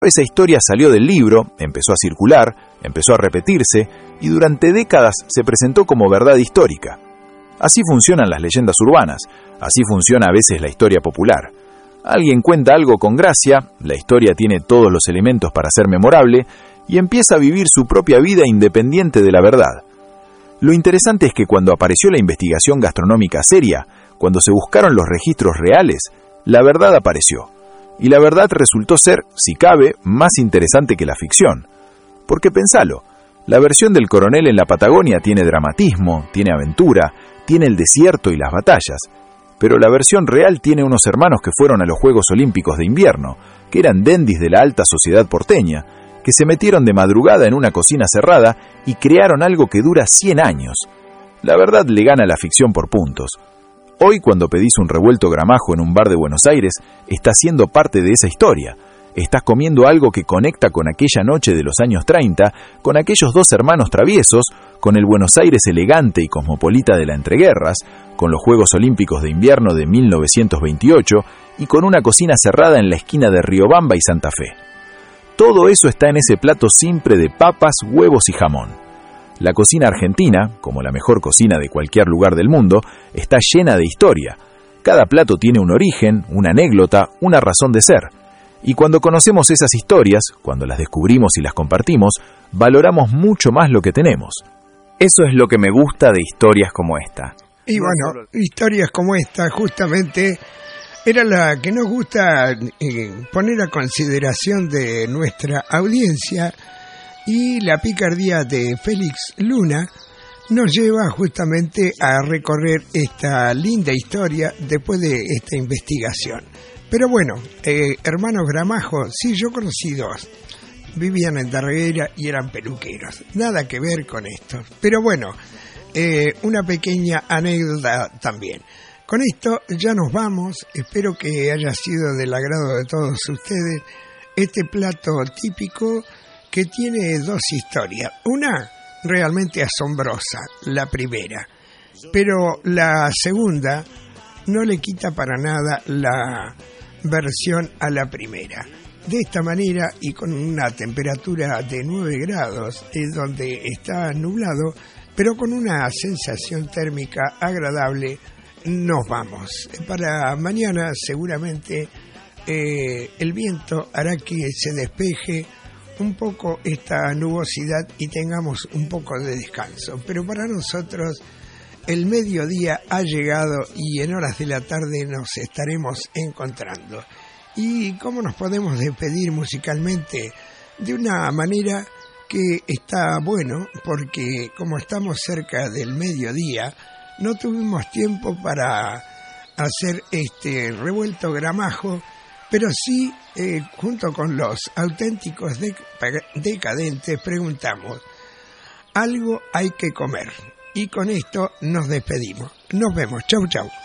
Esa historia salió del libro, empezó a circular, empezó a repetirse y durante décadas se presentó como verdad histórica. Así funcionan las leyendas urbanas, así funciona a veces la historia popular. Alguien cuenta algo con gracia, la historia tiene todos los elementos para ser memorable y empieza a vivir su propia vida independiente de la verdad. Lo interesante es que cuando apareció la investigación gastronómica seria, cuando se buscaron los registros reales, la verdad apareció. Y la verdad resultó ser, si cabe, más interesante que la ficción. Porque pensalo, la versión del coronel en la Patagonia tiene dramatismo, tiene aventura, tiene el desierto y las batallas, pero la versión real tiene unos hermanos que fueron a los Juegos Olímpicos de Invierno, que eran dendis de la alta sociedad porteña, que se metieron de madrugada en una cocina cerrada y crearon algo que dura 100 años. La verdad le gana a la ficción por puntos. Hoy, cuando pedís un revuelto gramajo en un bar de Buenos Aires, estás siendo parte de esa historia. Estás comiendo algo que conecta con aquella noche de los años 30, con aquellos dos hermanos traviesos, con el Buenos Aires elegante y cosmopolita de la entreguerras, con los Juegos Olímpicos de Invierno de 1928 y con una cocina cerrada en la esquina de Riobamba y Santa Fe. Todo eso está en ese plato simple de papas, huevos y jamón. La cocina argentina, como la mejor cocina de cualquier lugar del mundo, está llena de historia. Cada plato tiene un origen, una anécdota, una razón de ser. Y cuando conocemos esas historias, cuando las descubrimos y las compartimos, valoramos mucho más lo que tenemos. Eso es lo que me gusta de historias como esta. Y bueno, historias como esta justamente era la que nos gusta poner a consideración de nuestra audiencia, y la picardía de Félix Luna nos lleva justamente a recorrer esta linda historia después de esta investigación. Pero bueno, hermanos Gramajo, sí, yo conocí dos. Vivían en Darreguera y eran peluqueros. Nada que ver con esto. Pero bueno, una pequeña anécdota también. Con esto ya nos vamos. Espero que haya sido del agrado de todos ustedes este plato típico que tiene dos historias. Una realmente asombrosa, la primera. Pero la segunda no le quita para nada la versión a la primera. De esta manera y con una temperatura de 9 grados, donde está nublado, pero con una sensación térmica agradable, nos vamos. Para mañana seguramente el viento hará que se despeje un poco esta nubosidad y tengamos un poco de descanso. Pero para nosotros el mediodía ha llegado y en horas de la tarde nos estaremos encontrando. ¿Y cómo nos podemos despedir musicalmente? De una manera que está bueno, porque como estamos cerca del mediodía, no tuvimos tiempo para hacer este revuelto gramajo, pero sí, junto con los auténticos decadentes, preguntamos, algo hay que comer. Y con esto nos despedimos. Nos vemos. Chau, chau.